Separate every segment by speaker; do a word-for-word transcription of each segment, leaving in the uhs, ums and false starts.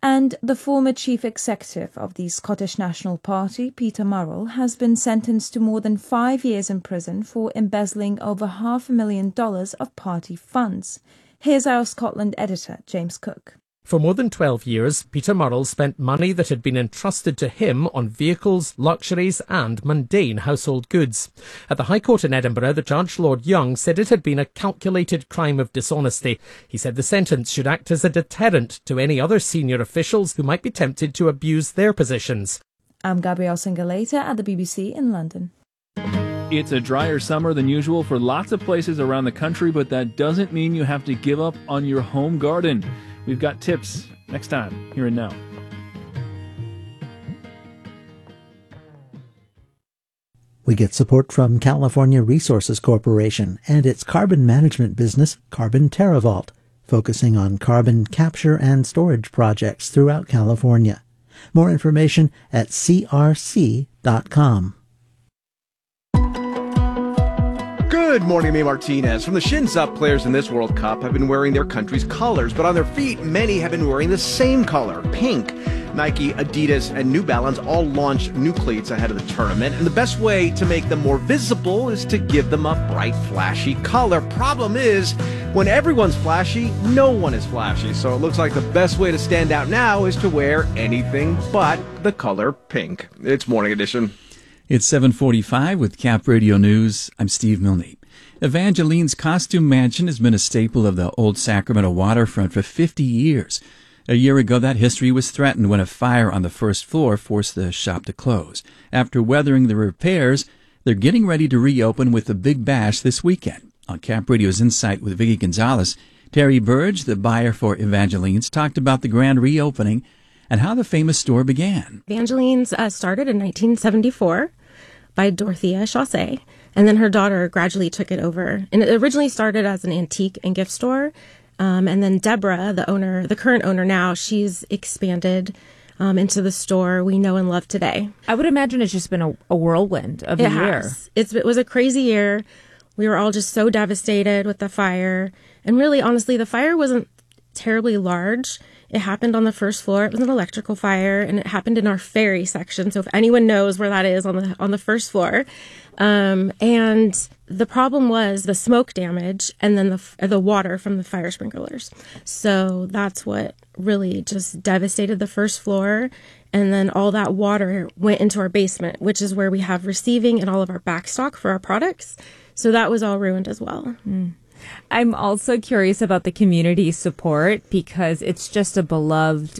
Speaker 1: And the former chief executive of the Scottish National Party, Peter Murrell, has been sentenced to more than five years in prison for embezzling over half a million dollars of party funds. Here's our Scotland editor, James Cook.
Speaker 2: For more than twelve years, Peter Murrell spent money that had been entrusted to him on vehicles, luxuries and mundane household goods. At the High Court in Edinburgh, the judge, Lord Young, said it had been a calculated crime of dishonesty. He said the sentence should act as a deterrent to any other senior officials who might be tempted to abuse their positions.
Speaker 1: I'm Gabrielle Singalater at the B B C in London.
Speaker 3: It's a drier summer than usual for lots of places around the country, but that doesn't mean you have to give up on your home garden. We've got tips next time, here and now.
Speaker 4: We get support from California Resources Corporation and its carbon management business, Carbon TerraVault, focusing on carbon capture and storage projects throughout California. More information at c r c dot com.
Speaker 5: Good morning, May Martinez. From the shins up, players in this World Cup have been wearing their country's colors, but on their feet, many have been wearing the same color, pink. Nike, Adidas, and New Balance all launched new cleats ahead of the tournament, and the best way to make them more visible is to give them a bright, flashy color. Problem is, when everyone's flashy, no one is flashy, so it looks like the best way to stand out now is to wear anything but the color pink. It's Morning Edition.
Speaker 6: It's seven forty-five with Cap Radio News. I'm Steve Milne. Evangeline's Costume Mansion has been a staple of the old Sacramento waterfront for fifty years. A year ago, that history was threatened when a fire on the first floor forced the shop to close. After weathering the repairs, they're getting ready to reopen with a big bash this weekend. On Cap Radio's Insight with Vicky Gonzalez, Terry Burge, the buyer for Evangeline's, talked about the grand reopening and how the famous store began.
Speaker 7: Evangeline's uh, started in nineteen seventy-four by Dorothea Chaussee, and then her daughter gradually took it over. And it originally started as an antique and gift store, um, and then Deborah, the owner, the current owner now, she's expanded um, into the store we know and love today.
Speaker 8: I would imagine it's just been a, a whirlwind of a
Speaker 7: it
Speaker 8: year.
Speaker 7: Has. It's, it was a crazy year. We were all just so devastated with the fire. And really, honestly, the fire wasn't terribly large. It happened on the first floor. It was an electrical fire, and it happened in our ferry section. So if anyone knows where that is on the on the first floor, um, and the problem was the smoke damage and then the the water from the fire sprinklers. So that's what really just devastated the first floor. And then all that water went into our basement, which is where we have receiving and all of our backstock for our products. So that was all ruined as well.
Speaker 8: Mm. I'm also curious about the community support because it's just a beloved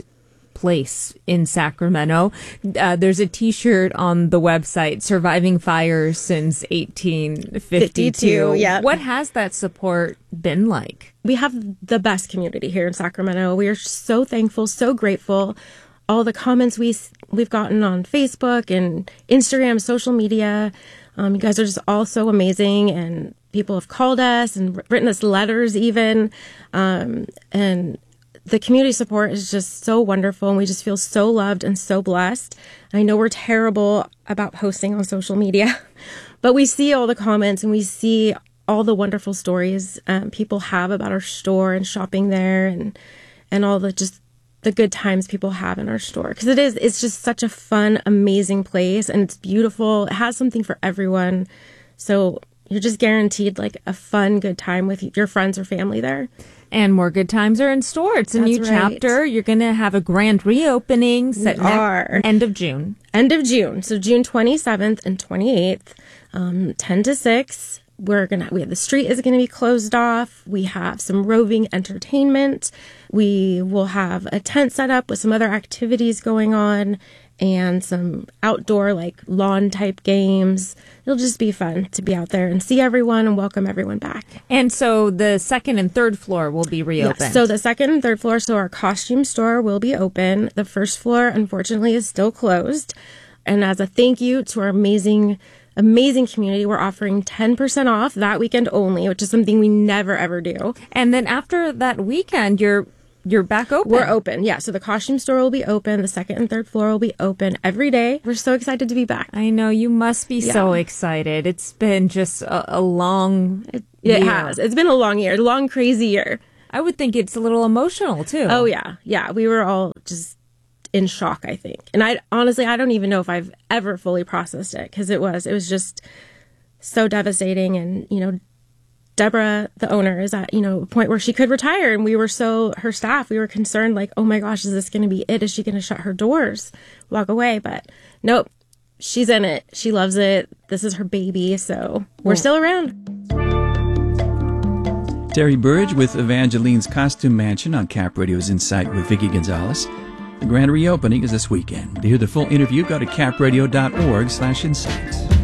Speaker 8: place in Sacramento. Uh, there's a T-shirt on the website, Surviving Fires Since eighteen fifty-two.
Speaker 7: Yeah.
Speaker 8: What has that support been like?
Speaker 7: We have the best community here in Sacramento. We are so thankful, so grateful. All the comments we, we've gotten on Facebook and Instagram, social media, um, you guys are just all so amazing, and people have called us and written us letters even. Um, and the community support is just so wonderful, and we just feel so loved and so blessed. I know we're terrible about posting on social media, but we see all the comments and we see all the wonderful stories um, people have about our store and shopping there, and and all the just the good times people have in our store. Because it is, it's just such a fun, amazing place, and it's beautiful. It has something for everyone. So you're just guaranteed like a fun, good time with your friends or family there.
Speaker 8: And more good times are in store. It's a
Speaker 7: That's
Speaker 8: new
Speaker 7: right.
Speaker 8: chapter. You're going to have a grand reopening set
Speaker 7: We are.
Speaker 8: end of June.
Speaker 7: End of June. So June twenty-seventh and twenty-eighth, um, ten to six. We're gonna. We have the street is going to be closed off. We have some roving entertainment. We will have a tent set up with some other activities going on, and some outdoor like lawn type games. It'll just be fun to be out there and see everyone and welcome everyone back.
Speaker 8: And so the second and third floor will be reopened.
Speaker 7: Yes, so the second and third floor, so our costume store will be open. The first floor, unfortunately, is still closed. And as a thank you to our amazing, amazing community, we're offering ten percent off that weekend only, which is something we never, ever do.
Speaker 8: And then after that weekend, you're You're back open.
Speaker 7: We're open, yeah. So the costume store will be open. The second and third floor will be open every day. We're so excited to be back.
Speaker 8: I know. You must be
Speaker 7: Yeah.
Speaker 8: so excited. It's been just a, a long
Speaker 7: It,
Speaker 8: year.
Speaker 7: it has. It's been a long year, a long, crazy year.
Speaker 8: I would think it's a little emotional too.
Speaker 7: Oh yeah. Yeah. We were all just in shock, I think. And I honestly, I don't even know if I've ever fully processed it, because it was, it was just so devastating. And, you know, Deborah, the owner, is at, you know, a point where she could retire. And we were so, her staff, we were concerned, like, oh my gosh, is this going to be it? Is she going to shut her doors, walk away? But nope, she's in it. She loves it. This is her baby. So we're still around.
Speaker 6: Terry Burge with Evangeline's Costume Mansion on Cap Radio's Insight with Vicki Gonzalez. The grand reopening is this weekend. To hear the full interview, go to capradio dot org slash insights.